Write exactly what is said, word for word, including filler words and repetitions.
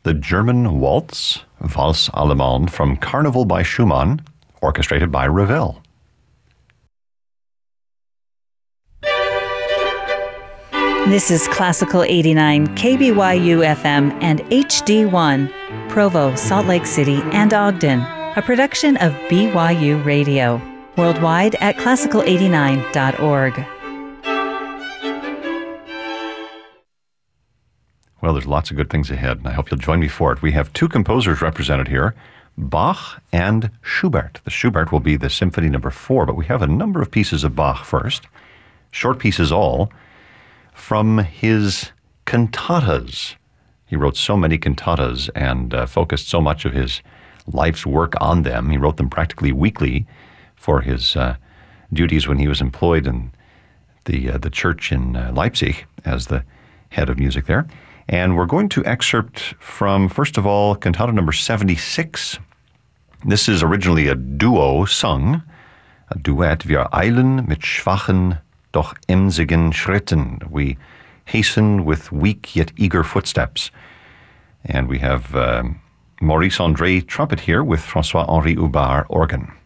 the German Waltz, Valse Allemande from Carnival by Schumann, orchestrated by Ravel. This is Classical eighty-nine, K B Y U F M and H D one, Provo, Salt Lake City, and Ogden, a production of B Y U Radio, worldwide at classical eighty-nine dot org. Well, there's lots of good things ahead, and I hope you'll join me for it. We have two composers represented here, Bach and Schubert. The Schubert will be the Symphony Number Four, but we have a number of pieces of Bach first, short pieces all, from his cantatas. He wrote so many cantatas and uh, focused so much of his life's work on them. He wrote them practically weekly for his uh, duties when he was employed in the uh, the church in uh, Leipzig as the head of music there. And we're going to excerpt from, first of all, cantata number seventy-six. This is originally a duo sung, a duet. Wir eilen mit schwachen, doch emsigen Schritten. We hasten with weak yet eager footsteps. And we have uh, Maurice André trumpet here with François-Henri Hubard organ.